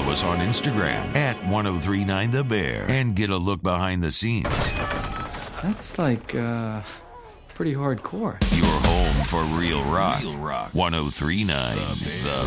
us on Instagram at 1039 The Bear and get a look behind the scenes. That's like, pretty hardcore. Your home for real rock. 1039 The